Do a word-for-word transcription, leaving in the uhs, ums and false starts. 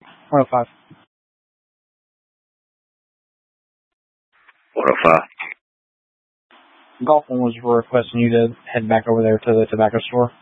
one oh five. one oh five. Golfman was requesting you to head back over there to the tobacco store.